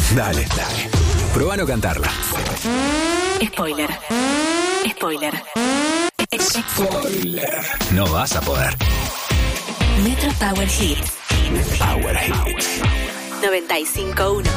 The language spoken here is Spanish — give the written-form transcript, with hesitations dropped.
Dale. Probá no cantarla. Spoiler. No vas a poder. Metro Power Hits. Power Hits. 95.1.